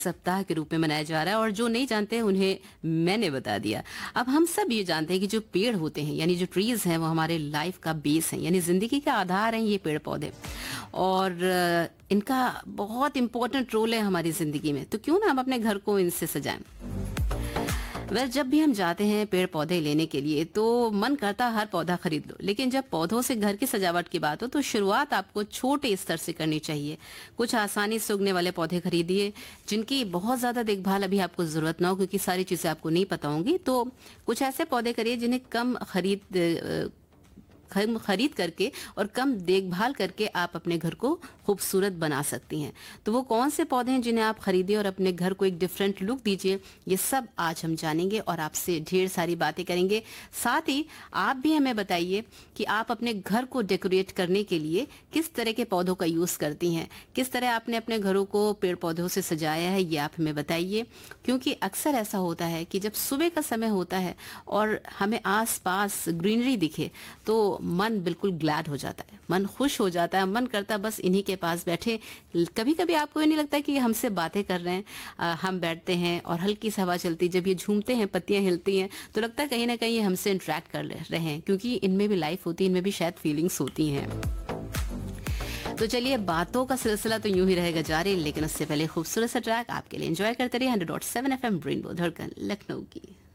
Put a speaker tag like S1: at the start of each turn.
S1: सप्ताह के रूप में मनाया जा रहा है और जो नहीं जानते हैं उन्हें मैंने बता दिया। अब हम सब ये जानते हैं कि जो पेड़ होते हैं यानी जो ट्रीज हैं वो हमारे लाइफ का बेस है यानी जिंदगी का आधार हैं ये पेड़ पौधे और इनका बहुत इंपॉर्टेंट रोल है हमारी जिंदगी में। तो क्यों ना हम अपने घर को इनसे सजाएं। जब भी हम जाते हैं पेड़ पौधे लेने के लिए तो मन करता है हर पौधा खरीद लो, लेकिन जब पौधों से घर की सजावट की बात हो तो शुरुआत आपको छोटे स्तर से करनी चाहिए। कुछ आसानी से उगने वाले पौधे खरीदिए जिनकी बहुत ज्यादा देखभाल अभी आपको जरूरत ना हो, क्योंकि सारी चीजें आपको नहीं पता होंगी। तो कुछ ऐसे पौधे करिए जिन्हें कम खरीद करके और कम देखभाल करके आप अपने घर को खूबसूरत बना सकती हैं। तो वो कौन से पौधे हैं जिन्हें आप खरीदिए और अपने घर को एक डिफरेंट लुक दीजिए, ये सब आज हम जानेंगे और आपसे ढेर सारी बातें करेंगे। साथ ही आप भी हमें बताइए कि आप अपने घर को डेकोरेट करने के लिए किस तरह के पौधों का यूज करती हैं, किस तरह आपने अपने घरों को पेड़ पौधों से सजाया है, ये आप हमें बताइए। क्योंकि अक्सर ऐसा होता है कि जब सुबह का समय होता है और हमें आस पास ग्रीनरी दिखे तो मन बिल्कुल ग्लैड हो जाता है, मन खुश हो जाता है, मन करता है बस इन्हीं के पास बैठे। कभी कभी आपको ये नहीं लगता कि हमसे बातें कर रहे हैं। हम बैठते हैं और हल्की सी हवा चलती, जब ये झूमते हैं, पत्तियां हिलती हैं तो लगता है कहीं ना कहीं ये हमसे इंटरेक्ट कर रहे हैं, क्योंकि इनमें भी लाइफ होती है, इनमें भी शायद फीलिंग्स होती हैं। तो चलिए बातों का सिलसिला तो यूं ही रहेगा जारी, लेकिन उससे पहले खूबसूरत सा ट्रैक आपके लिए एंजॉय करते रहिए 100.7 FM रेनबो धड़कन लखनऊ की।